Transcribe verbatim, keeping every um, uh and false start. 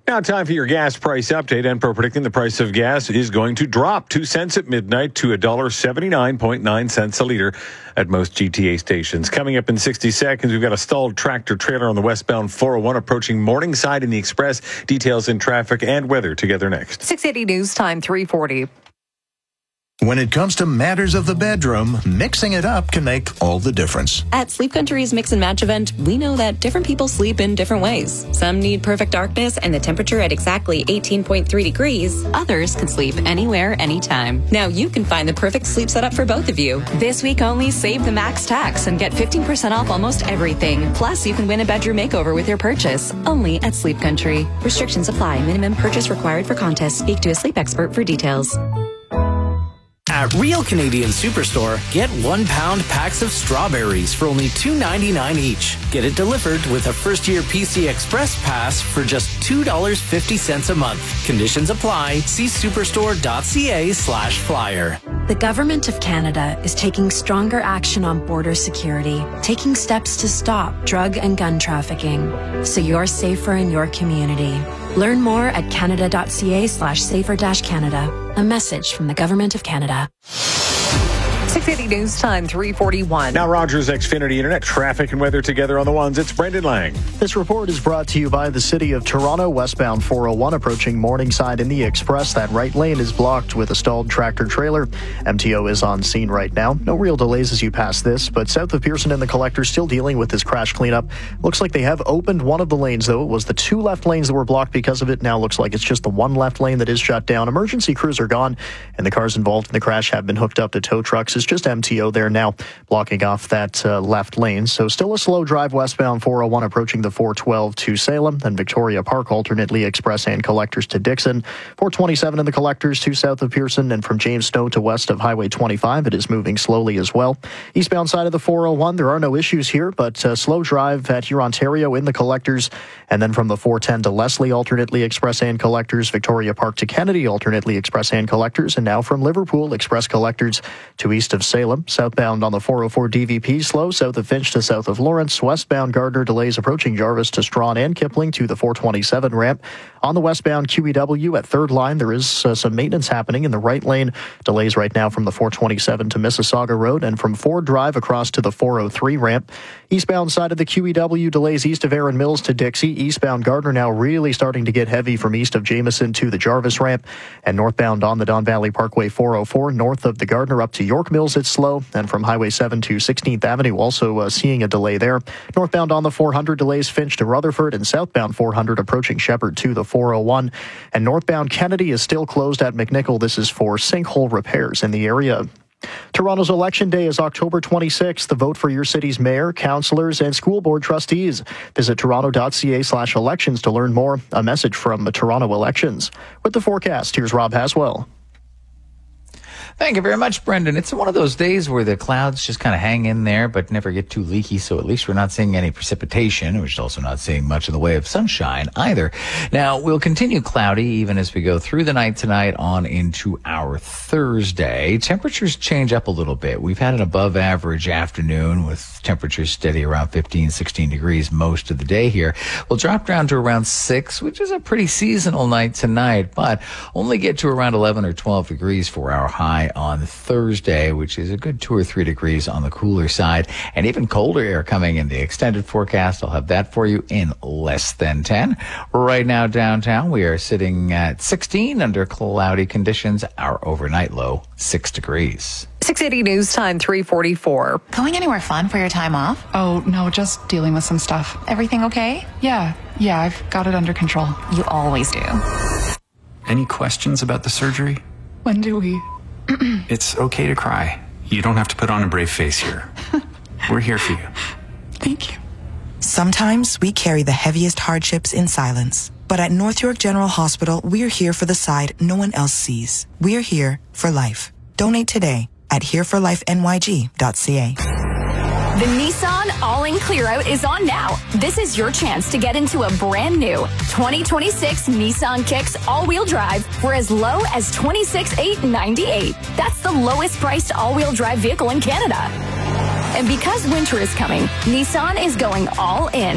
Now, time for your gas price update. Enpro predicting the price of gas is going to drop two cents at midnight to one dollar seventy-nine point nine cents a liter at most G T A stations. Coming up in sixty seconds, we've got a stalled tractor trailer on the westbound four oh one approaching Morningside in the Express. Details in traffic and weather together next. six eighty News Time, three forty. When it comes to matters of the bedroom, mixing it up can make all the difference. At Sleep Country's Mix and Match event, we know that different people sleep in different ways. Some need perfect darkness and the temperature at exactly eighteen point three degrees. Others can sleep anywhere, anytime. Now you can find the perfect sleep setup for both of you. This week only, save the max tax and get fifteen percent off almost everything. Plus, you can win a bedroom makeover with your purchase. Only at Sleep Country. Restrictions apply. Minimum purchase required for contest. Speak to a sleep expert for details. At Real Canadian Superstore, get one pound packs of strawberries for only two ninety-nine each. Get it delivered with a first-year P C Express pass for just two dollars and fifty cents a month. Conditions apply. See superstore.ca slash flyer. The Government of Canada is taking stronger action on border security, taking steps to stop drug and gun trafficking, so you're safer in your community. Learn more at canada.ca slash safer dash Canada. A message from the Government of Canada. six eighty News Time, three forty-one. Now Rogers Xfinity Internet traffic and weather together on the ones. It's Brendan Lang. This report is brought to you by the City of Toronto. Westbound four oh one approaching Morningside in the Express. That right lane is blocked with a stalled tractor trailer. M T O is on scene right now. No real delays as you pass this, but south of Pearson and the Collector still dealing with this crash cleanup. Looks like they have opened one of the lanes, though. It was the two left lanes that were blocked because of it. Now looks like it's just the one left lane that is shut down. Emergency crews are gone, and the cars involved in the crash have been hooked up to tow trucks. It's just M T O there now blocking off that uh, left lane. So still a slow drive westbound four oh one approaching the four twelve to Salem, then Victoria Park, alternately Express and Collectors to Dixon. four twenty-seven in the Collectors to south of Pearson, and from James Snow to west of Highway twenty-five, it is moving slowly as well. Eastbound side of the four oh one, there are no issues here, but uh, slow drive at Huron Ontario in the Collectors, and then from the four ten to Leslie, alternately Express and Collectors, Victoria Park to Kennedy, alternately Express and Collectors, and now from Liverpool, Express Collectors to east of Salem. Southbound on the four oh four D V P, slow south of Finch to south of Lawrence. Westbound Gardner, delays approaching Jarvis to Strawn and Kipling to the four twenty-seven ramp. On the westbound Q E W at third line, there is uh, some maintenance happening in the right lane. Delays right now from the four twenty-seven to Mississauga Road, and from Ford Drive across to the four oh three ramp. Eastbound side of the Q E W, delays east of Erin Mills to Dixie. Eastbound Gardner now really starting to get heavy from east of Jameson to the Jarvis ramp. And northbound on the Don Valley Parkway four oh four, north of the Gardner up to York Mills, it's slow. And from Highway seven to sixteenth Avenue, also uh, seeing a delay there. Northbound on the four hundred, delays Finch to Rutherford, and southbound four hundred approaching Shepherd to the four oh one. And northbound Kennedy is still closed at McNichol. This is for sinkhole repairs in the area. Toronto's Election Day is October twenty-sixth. The vote for your city's mayor, councillors, and school board trustees. Visit toronto.ca slash elections to learn more. A message from Toronto Elections. With the forecast, here's Rob Haswell. Thank you very much, Brendan. It's one of those days where the clouds just kind of hang in there but never get too leaky, so at least we're not seeing any precipitation. We're also not seeing much in the way of sunshine either. Now, we'll continue cloudy even as we go through the night tonight on into our Thursday. Temperatures change up a little bit. We've had an above average afternoon with temperatures steady around fifteen, sixteen degrees most of the day here. We'll drop down to around six, which is a pretty seasonal night tonight, but only get to around eleven or twelve degrees for our high on Thursday, which is a good two or three degrees on the cooler side, and even colder air coming in the extended forecast. I'll have that for you in less than ten. Right now downtown, we are sitting at sixteen under cloudy conditions. Our overnight low, six degrees. six eighty News Time, three forty-four. Going anywhere fun for your time off? Oh, no, just dealing with some stuff. Everything okay? Yeah, yeah, I've got it under control. You always do. Any questions about the surgery? When do we... It's okay to cry. You don't have to put on a brave face here. We're here for you. Thank you. Sometimes we carry the heaviest hardships in silence. But at North York General Hospital, we're here for the side no one else sees. We're here for life. Donate today at here for life N Y G dot C A. The Nissan All-In Clear-Out is on now. This is your chance to get into a brand new twenty twenty-six Nissan Kicks all-wheel drive for as low as twenty-six thousand eight hundred ninety-eight dollars. That's the lowest priced all-wheel drive vehicle in Canada. And because winter is coming, Nissan is going all in